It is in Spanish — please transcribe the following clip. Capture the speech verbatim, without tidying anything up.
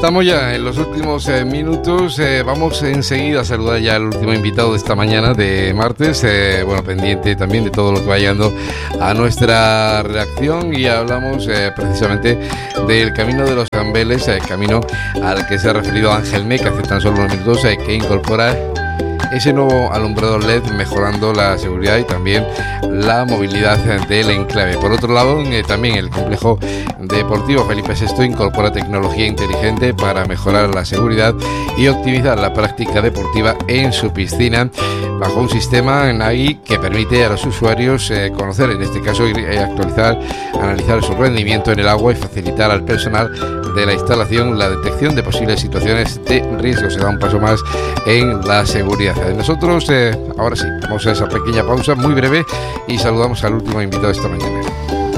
Estamos ya en los últimos eh, minutos. Eh, vamos enseguida a saludar ya al último invitado de esta mañana de martes. Eh, bueno, pendiente también de todo lo que va llegando a nuestra redacción. Y hablamos eh, precisamente del Camino de los Cambeles, el eh, camino al que se ha referido Ángel Meca hace tan solo unos minutos, eh, que incorpora ese nuevo alumbrado L E D, mejorando la seguridad y también la movilidad del enclave. Por otro lado, eh, también el complejo deportivo Felipe sexto incorpora tecnología inteligente para mejorar la seguridad y optimizar la práctica deportiva en su piscina, bajo un sistema N A I que permite a los usuarios eh, conocer, en este caso, eh, actualizar, analizar su rendimiento en el agua y facilitar al personal de la instalación la detección de posibles situaciones de riesgo. Se da un paso más en la seguridad. Nosotros, eh, ahora sí, vamos a esa pequeña pausa muy breve y saludamos al último invitado de esta mañana.